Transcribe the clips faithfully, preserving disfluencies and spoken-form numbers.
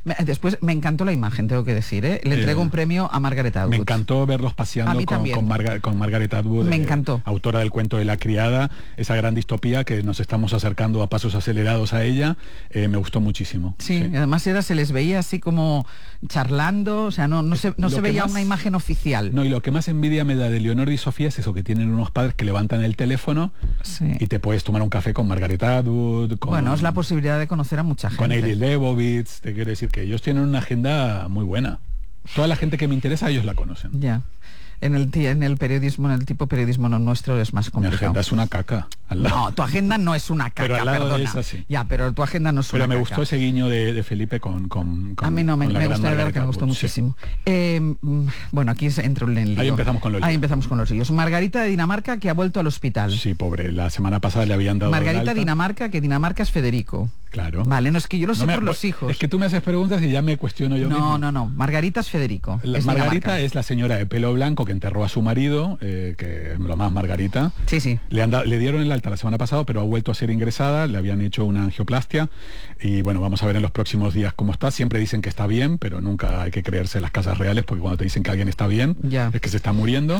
Me, después me encantó la imagen, tengo que decir, ¿eh? Le entrego eh, un premio a Margaret Atwood. Me encantó verlos paseando con, con, Marga, con Margaret Atwood. Me encantó. Eh, autora del cuento de La criada, esa gran distopía que nos estamos acercando a pasos acelerados a ella. Eh, me gustó muchísimo. Sí, sí. Además era, se les veía así como charlando, o sea, no, no se, no se veía más, una imagen oficial. No, y lo que más envidia me da de Leonor y Sofía es eso, que tienen unos padres que levantan el teléfono sí. y te puedes tomar un café con Margaret Atwood. Con, bueno, es la posibilidad de conocer a mucha gente. Con Eileen Lebowitz, te quiero decir que ellos tienen una agenda muy buena. Toda la gente que me interesa, ellos la conocen. Ya. En el, en el periodismo, en el tipo de periodismo no nuestro es más complicado. Mi agenda es una caca. Al lado. No, tu agenda no es una caca, pero al lado perdona. De esa, sí. Ya, pero tu agenda no es pero una me caca. Gustó ese guiño de, de Felipe con, con, con a mí no, me, me gustó de ver que me sí. gustó muchísimo. Eh, bueno, aquí entra un lío. Ahí empezamos con los líos. Ahí empezamos con los líos. Margarita de Dinamarca, que ha vuelto al hospital. Sí, pobre, la semana pasada le habían dado Margarita de Dinamarca, que Dinamarca es Federico. Claro. Vale, no es que yo lo sé no me, por los hijos. Es que tú me haces preguntas y ya me cuestiono yo No, mismo. no, no. Margarita es Federico. La, es Margarita Dinamarca. Es la señora de pelo blanco que enterró a su marido, eh, que es lo más Margarita. Sí, sí. Le, han da, le dieron el alta la semana pasada, pero ha vuelto a ser ingresada, le habían hecho una angioplastia y bueno, vamos a ver en los próximos días cómo está. Siempre dicen que está bien, pero nunca hay que creerse las casas reales, porque cuando te dicen que alguien está bien, ya. es que se está muriendo.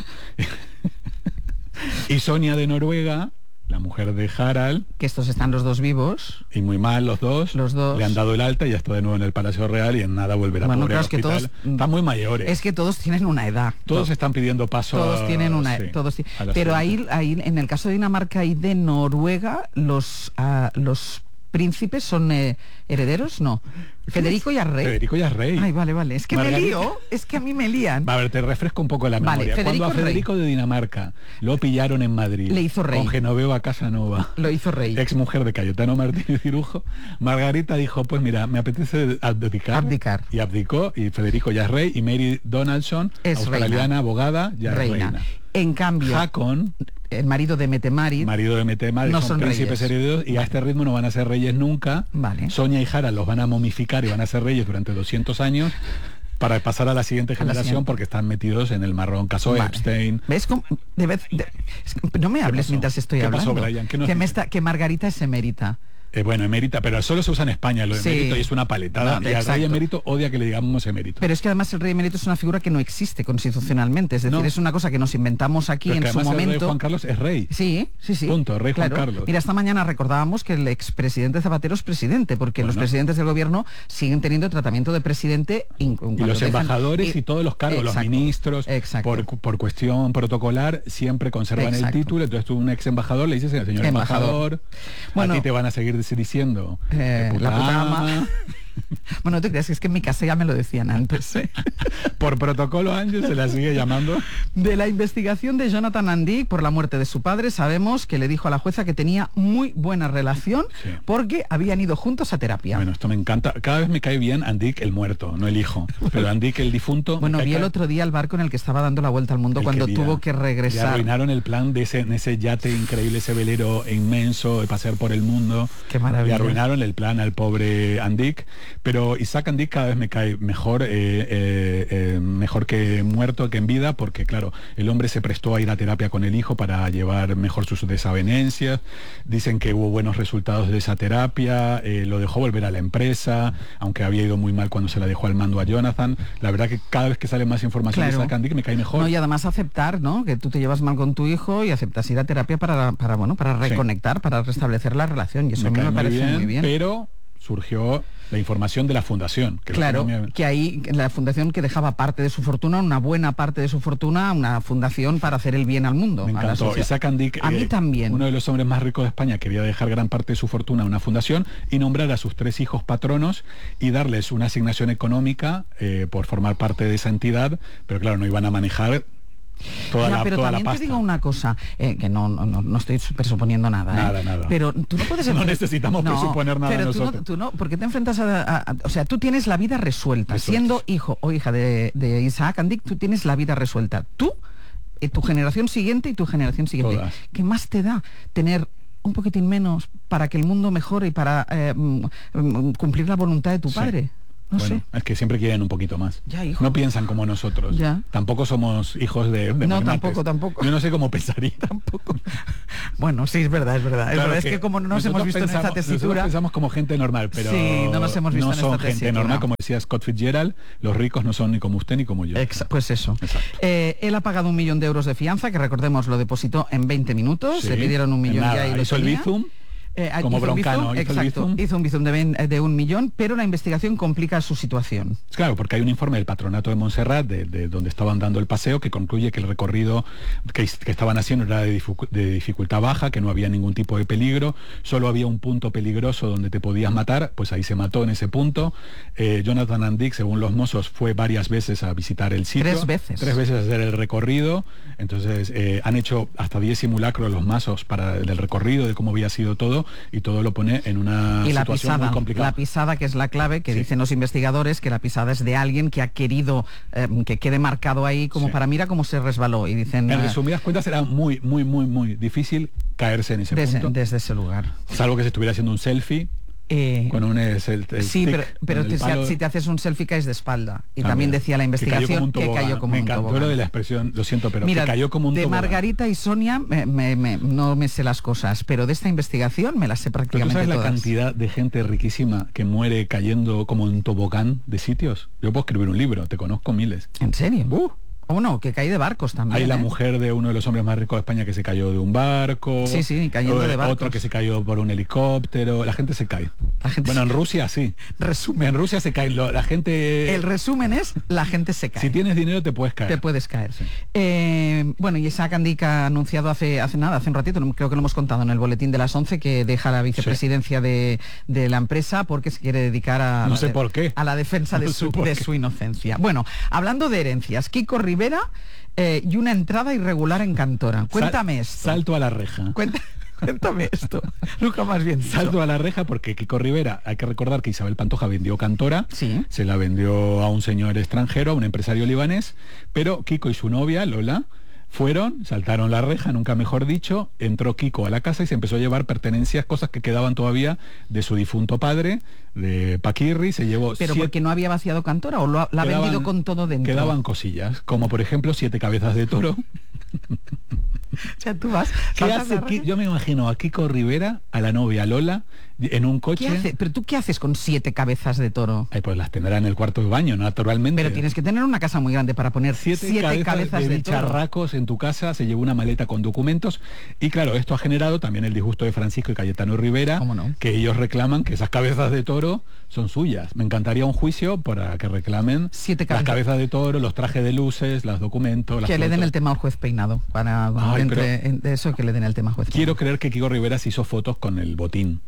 Y Sonia de Noruega, la mujer de Harald, que estos están los dos vivos y muy mal los dos, los dos le han dado el alta y ya está de nuevo en el Palacio Real y en nada volverá bueno, pobre claro, al es que hospital. todos Están muy mayores. Es que todos tienen una edad. Todos, todos están pidiendo paso. Todos a, tienen una, sí, todos, pero ahí, ahí, en el caso de Dinamarca y de Noruega, los, uh, los príncipes son eh, herederos, no. Federico ya es rey. Federico ya es rey. Ay, vale, vale. Es que Margarita... me lío, es que a mí me lían. Va, a ver, te refresco un poco la memoria. Vale, Cuando a Federico rey. de Dinamarca lo pillaron en Madrid, le hizo rey. Con Genoveva Casanova, lo hizo rey. Ex mujer de Cayetano Martínez Cirujo, Margarita dijo, pues mira, me apetece abdicar. Abdicar. Y abdicó, y Federico ya es rey, y Mary Donaldson, es australiana, reina. abogada, ya reina. es reina. En cambio, Hakon, el marido de Metemarit, marido de Metemarit, no son, son príncipes reyes. herederos y a este ritmo no van a ser reyes nunca. Vale. Sonia y Harald los van a momificar y van a ser reyes durante doscientos años para pasar a la siguiente a generación la siguiente. Porque están metidos en el marrón caso vale. Epstein. ¿Ves? De vez, de, no me hables mientras estoy ¿Qué hablando. Pasó, Brian? ¿Qué nos que, me está, que Margarita es emérita. Eh, bueno, emérita, pero solo se usa en España lo de sí. emérito y es una paletada. No, y al rey emérito odia que le digamos emérito. Pero es que además el rey emérito es una figura que no existe constitucionalmente. Es decir, no. es una cosa que nos inventamos aquí pero en su momento. El rey Juan Carlos es rey. Sí, sí, sí. Punto, rey claro. Juan Carlos. Mira, esta mañana recordábamos que el expresidente Zapatero es presidente, porque bueno. los presidentes del gobierno siguen teniendo tratamiento de presidente. Y los embajadores dejan... y, y todos los cargos, exacto, los ministros, por, por cuestión protocolar, siempre conservan exacto. el título. Entonces tú un ex embajador le dices, señor embajador, embajador bueno, a ti te van a seguir diciendo Eh, puta la puta ama. Bueno, ¿tú crees que es que en mi casa ya me lo decían antes? ¿eh? Por protocolo, Ángel se la sigue llamando. De la investigación de Jonathan Andic por la muerte de su padre, sabemos que le dijo a la jueza que tenía muy buena relación sí. porque habían ido juntos a terapia. Bueno, esto me encanta. Cada vez me cae bien Andic el muerto, no el hijo. Pero Andic el difunto... Bueno, vi el otro día el barco en el que estaba dando la vuelta al mundo cuando quería. tuvo que regresar. Le arruinaron el plan de ese, en ese yate increíble, ese velero inmenso de pasear por el mundo. Qué maravilla. Le arruinaron el plan al pobre Andic. Pero Isaac Andic cada vez me cae mejor, eh, eh, eh, mejor que muerto, que en vida, porque claro, el hombre se prestó a ir a terapia con el hijo para llevar mejor sus desavenencias. Dicen que hubo buenos resultados de esa terapia, eh, lo dejó volver a la empresa, aunque había ido muy mal cuando se la dejó al mando a Jonathan. La verdad que cada vez que sale más información claro. de Isaac Andic me cae mejor. No, y además aceptar, ¿no? Que tú te llevas mal con tu hijo y aceptas ir a terapia para, para bueno, para reconectar, sí. para restablecer la relación. Y eso me a mí me parece muy bien, muy bien. Pero surgió la información de la fundación. Que claro, me... que ahí la fundación que dejaba parte de su fortuna, una buena parte de su fortuna, una fundación para hacer el bien al mundo. Me encantó. Isaac Andic, a mí eh, también. Uno de los hombres más ricos de España quería dejar gran parte de su fortuna a una fundación y nombrar a sus tres hijos patronos y darles una asignación económica eh, por formar parte de esa entidad, pero claro, no iban a manejar Toda ya, la, pero toda también la te digo una cosa, eh, que no, no, no estoy presuponiendo nada. Nada, eh, nada. Pero tú no puedes... no necesitamos no, presuponer nada pero tú nosotros. No, tú no, porque te enfrentas a, a, a... O sea, tú tienes la vida resuelta. Eso Siendo es. hijo o hija de, de Isaac Andic, tú tienes la vida resuelta. Tú, eh, tu generación siguiente y tu generación siguiente. Todas. ¿Qué más te da tener un poquitín menos para que el mundo mejore y para eh, cumplir la voluntad de tu sí. padre? No bueno, sé. es que siempre quieren un poquito más. Ya, hijo. No piensan como nosotros. Ya. Tampoco somos hijos de, de No, magnates. tampoco, tampoco. Yo no sé cómo pensaría. Tampoco. Bueno, sí, es verdad, es verdad. Claro, es verdad, es que como no nos hemos visto pensamos, en esta tesitura... Nosotros pensamos como gente normal, pero sí, no nos hemos visto no en son esta gente tesitura. normal, como decía Scott Fitzgerald, los ricos no son ni como usted ni como yo. Exa- pues eso. Exacto. Eh, él ha pagado un millón de euros de fianza, que recordemos lo depositó en veinte minutos, Sí, le pidieron un en millón nada, ya y lo hizo el tenía. bizum. Eh, Como hizo un Broncano, bizum, hizo el exacto, bizum. hizo un bizum de, vein- de un millón, pero la investigación complica su situación. Claro, porque hay un informe del Patronato de Montserrat, de, de donde estaban dando el paseo, que concluye que el recorrido que, que estaban haciendo era de, dificu- de dificultad baja, que no había ningún tipo de peligro, solo había un punto peligroso donde te podías matar, pues ahí se mató en ese punto. Eh, Jonathan Andick, según los mozos, fue varias veces a visitar el sitio. Tres veces. Tres veces a hacer el recorrido. Entonces, eh, han hecho hasta diez simulacros los mazos para del recorrido, de cómo había sido todo, y todo lo pone en una Y la situación pisada, muy complicada. la pisada que es la clave, que Sí. dicen los investigadores, que la pisada es de alguien que ha querido eh, que quede marcado ahí como Sí. para mira cómo se resbaló. Y dicen En eh, resumidas cuentas, era muy, muy, muy, muy difícil caerse en ese desde, punto, desde ese lugar. salvo que se estuviera haciendo un selfie Eh, con un es el, el sí, stick, pero, pero con el te- palo. si te haces un selfie caes de espalda. Y Ah, también mira, decía la que cayó como investigación un que tobogán. cayó como Me un encantó tobogán. lo de la expresión, lo siento, pero Mira, que cayó como un de tobogán. Margarita y Sonia me- me- me- no me sé las cosas, pero de esta investigación me las sé Pero tú prácticamente sabes la todas. cantidad de gente riquísima que muere cayendo como un tobogán de sitios. Yo puedo escribir un libro, te conozco miles. ¿En serio? Uh. O no, que cae de barcos también. Hay la ¿eh? mujer de uno de los hombres más ricos de España que se cayó de un barco. Sí, sí, cayendo o, de barcos. Otro que se cayó por un helicóptero. La gente se cae. La gente bueno, se- en Rusia sí. Resumen. En Rusia se cae. Lo- La gente... El resumen es, la gente se cae. Si tienes dinero te puedes caer. Te puedes caer. Sí. Eh, bueno, y Isaac Andick ha anunciado hace, hace nada, hace un ratito, no- creo que lo hemos contado en el boletín de las once, que deja la vicepresidencia de, de la empresa porque se quiere dedicar a, No la sé de- por qué. a la defensa de, No sé su, por de qué. su inocencia. Bueno, hablando de herencias, Kiko Rivera eh, y una entrada irregular en Cantora. Cuéntame Sal- esto. Salto a la reja. Cuenta- Cuéntame esto. Nunca más bien dicho. Salto a la reja porque Kiko Rivera, hay que recordar que Isabel Pantoja vendió Cantora, Sí. se la vendió a un señor extranjero, a un empresario libanés, pero Kiko y su novia, Lola, fueron, saltaron la reja, nunca mejor dicho, entró Kiko a la casa y se empezó a llevar pertenencias, cosas que quedaban todavía de su difunto padre, de Paquirri, se llevó Pero siete- porque no había vaciado Cantora o lo ha, la ha quedaban- vendido con todo dentro. Quedaban cosillas, como por ejemplo siete cabezas de toro. O sea, tú vas. ¿Qué saltas hace la Ki- reja. Yo me imagino a Kiko Rivera, a la novia Lola, en un coche. ¿Qué hace? ¿Pero tú qué haces con siete cabezas de toro? Ay, pues las tendrá en el cuarto de baño, naturalmente. Pero tienes que tener una casa muy grande para poner siete, siete, cabezas, cabezas de, de, toro. bicharracos en tu casa, se llevó una maleta con documentos y claro, esto ha generado también el disgusto de Francisco y Cayetano Rivera, ¿Cómo no? que ellos reclaman que esas cabezas de toro son suyas. Me encantaría un juicio para que reclamen Siete las cabezas. cabezas de toro, los trajes de luces, los documentos. las Que le den fotos. el tema al juez Peinado. Para Ay, entre, pero- en- de eso que le den el tema al juez Quiero Peinado. creer que Kiko Rivera se hizo fotos con el botín.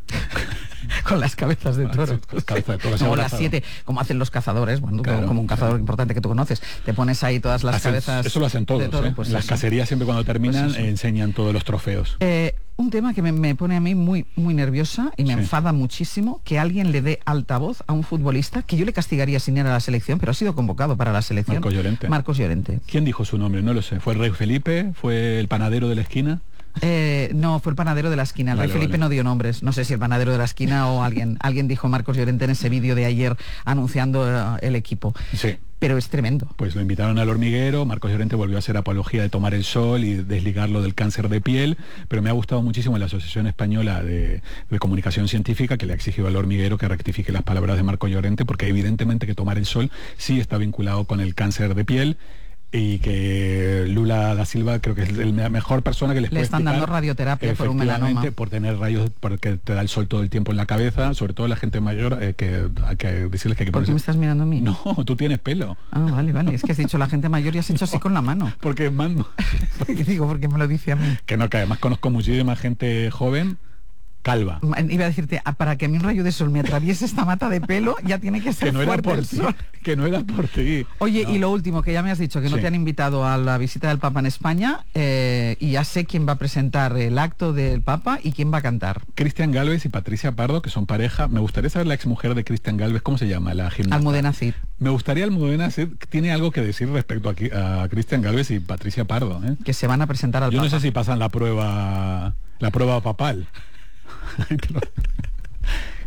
Con las cabezas de Con toro. las cabezas de toro, se No, habrá las dado. siete, como hacen los cazadores, bueno, Claro, como un cazador claro. importante que tú conoces. Te pones ahí todas las Hacen- cabezas. eso lo hacen todos, de toro, ¿eh? pues En las eso. cacerías siempre cuando terminan Pues eso. eh, enseñan todos los trofeos. Eh, un tema que me, me pone a mí muy, muy nerviosa y me Sí. enfada muchísimo, que alguien le dé altavoz a un futbolista que yo le castigaría sin ir a la selección, pero ha sido convocado para la selección. Marcos Llorente. Marcos Llorente. ¿Quién dijo su nombre? No lo sé. ¿Fue el rey Felipe? ¿Fue el panadero de la esquina? Eh, no, fue el panadero de la esquina. El Vale, rey Felipe vale. no dio nombres. No sé si el panadero de la esquina o alguien. Alguien dijo Marcos Llorente en ese vídeo de ayer anunciando eh, el equipo. Sí. Pero es tremendo. Pues lo invitaron al hormiguero, Marcos Llorente volvió a hacer apología de tomar el sol y desligarlo del cáncer de piel, pero me ha gustado muchísimo la Asociación Española de, de Comunicación Científica, que le ha exigido al hormiguero que rectifique las palabras de Marcos Llorente, porque evidentemente que tomar el sol sí está vinculado con el cáncer de piel, y que Lula da Silva creo que es el- la mejor persona que les Le puede están dando explicar, radioterapia por un melanoma. efectivamente, por tener rayos, porque te da el sol todo el tiempo en la cabeza, sobre todo la gente mayor, eh, que hay que decirles que hay que ¿Por qué ponerse- me estás mirando a mí? No, tú tienes pelo. Ah, vale, vale. Es que has dicho la gente mayor y has hecho así con la mano. Porque es mando. Porque digo, porque me lo dice a mí. Que no, que además conozco muchísima gente joven calva. Ma- Iba a decirte, ah, para que a mí un rayo de sol me atraviese esta mata de pelo, ya tiene que ser Que no era fuerte por el ti. sol. Que no era por ti. Oye, No. y lo último, que ya me has dicho que no Sí. te han invitado a la visita del Papa en España, eh, y ya sé quién va a presentar el acto del Papa y quién va a cantar. Cristian Galvez y Patricia Pardo, que son pareja. Me gustaría saber la exmujer de Cristian Galvez, ¿cómo se llama? La gimnasta. Almudena Cid. Me gustaría Almudena Cid, tiene algo que decir respecto a, qui- a Cristian Galvez y Patricia Pardo. ¿eh? Que se van a presentar al Yo Papa. no sé si pasan la prueba la prueba papal.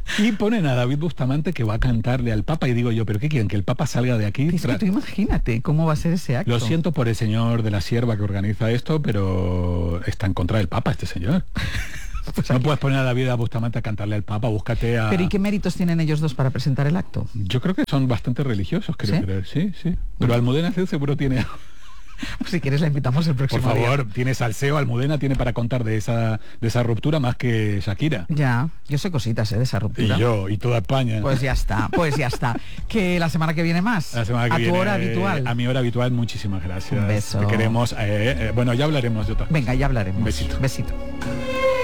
Y ponen a David Bustamante que va a cantarle al Papa y digo yo, ¿pero qué quieren? ¿Que el Papa salga de aquí? Es que tú imagínate cómo va a ser ese acto. Lo siento por el señor de la sierva que organiza esto, pero está en contra del Papa este señor. Pues no puedes poner a David Bustamante a cantarle al Papa, búscate a... ¿Pero y qué méritos tienen ellos dos para presentar el acto? Yo creo que son bastante religiosos, creo. ¿Sí? Creer. Sí, sí. Pero Almudena seguro tiene... Pues si quieres la invitamos el próximo Por favor, día. tiene salseo, Almudena tiene para contar de esa de esa ruptura más que Shakira. Ya, yo sé cositas ¿eh? de esa ruptura. Y yo, y toda España. Pues ya está, pues ya está. Que la semana que viene más. La semana que a viene, tu hora habitual. A mi hora habitual, muchísimas gracias. Un beso. Te queremos, eh, eh, bueno, ya hablaremos de otra. Venga, ya hablaremos. Un besito. Besito.